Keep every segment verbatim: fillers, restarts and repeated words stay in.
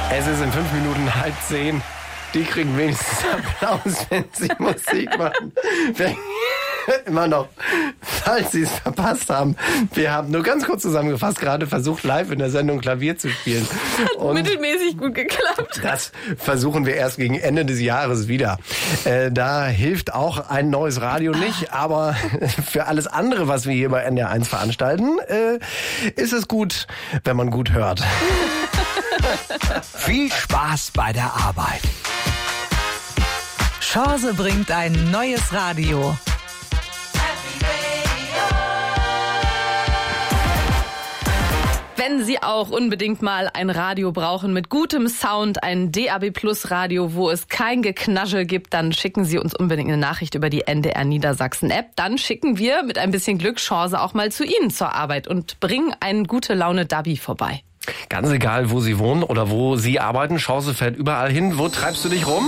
Es ist in fünf Minuten halb zehn. Die kriegen wenigstens Applaus, wenn sie Musik machen. Immer noch, falls Sie es verpasst haben. Wir haben nur ganz kurz zusammengefasst gerade versucht, live in der Sendung Klavier zu spielen. Hat und mittelmäßig gut geklappt. Das versuchen wir erst gegen Ende des Jahres wieder. Äh, da hilft auch ein neues Radio nicht, aber für alles andere, was wir hier bei N D R eins veranstalten, äh, ist es gut, wenn man gut hört. Viel Spaß bei der Arbeit. Chance bringt ein neues Radio. Wenn Sie auch unbedingt mal ein Radio brauchen mit gutem Sound, ein D A B Plus Radio, wo es kein Geknaschel gibt, dann schicken Sie uns unbedingt eine Nachricht über die N D R Niedersachsen App. Dann schicken wir mit ein bisschen Glück Chance auch mal zu Ihnen zur Arbeit und bringen einen gute Laune Dabi vorbei. Ganz egal, wo Sie wohnen oder wo Sie arbeiten, Chance fährt überall hin. Wo treibst du dich rum?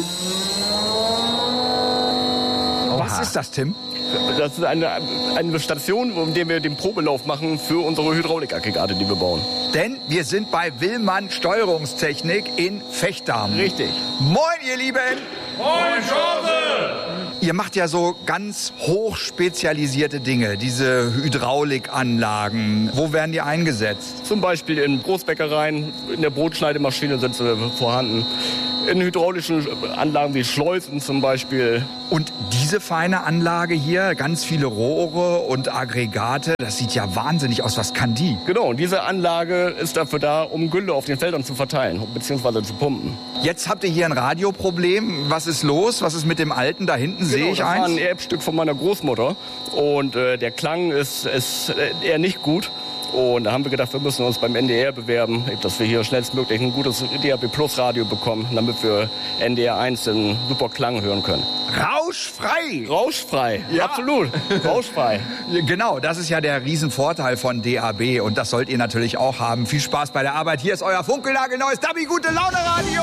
Was ist das, Tim? Das ist eine, eine Station, in der wir den Probelauf machen für unsere Hydraulikaggregate, die wir bauen. Denn wir sind bei Willmann Steuerungstechnik in Vechtam. Richtig. Moin, ihr Lieben! Moin, Chance! Ihr macht ja so ganz hoch spezialisierte Dinge, diese Hydraulikanlagen. Wo werden die eingesetzt? Zum Beispiel in Großbäckereien, in der Brotschneidemaschine sind sie vorhanden. In hydraulischen Anlagen wie Schleusen zum Beispiel. Und diese feine Anlage hier, ganz viele Rohre und Aggregate, das sieht ja wahnsinnig aus. Was kann die? Genau, und diese Anlage ist dafür da, um Gülle auf den Feldern zu verteilen bzw. zu pumpen. Jetzt habt ihr hier ein Radioproblem. Was ist los? Was ist mit dem alten? Da hinten genau, sehe ich das eins. war ein Erbstück von meiner Großmutter und äh, der Klang ist, ist eher nicht gut. Und da haben wir gedacht, wir müssen uns beim N D R bewerben, dass wir hier schnellstmöglich ein gutes D A B Plus Radio bekommen, damit wir N D R eins den super Klang hören können. Rauschfrei! Rauschfrei, ja. Absolut, rauschfrei. Genau, das ist ja der Riesenvorteil von D A B und das sollt ihr natürlich auch haben. Viel Spaß bei der Arbeit. Hier ist euer funkelnagelneues Dabi Gute Laune Radio.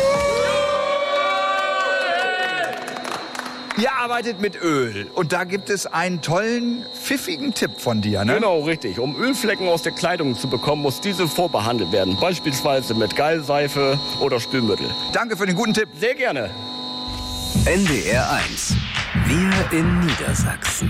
Ihr arbeitet mit Öl und da gibt es einen tollen, pfiffigen Tipp von dir, ne? Genau, richtig. Um Ölflecken aus der Kleidung zu bekommen, muss diese vorbehandelt werden. Beispielsweise mit Gallseife oder Spülmittel. Danke für den guten Tipp. Sehr gerne. N D R eins. Wir in Niedersachsen.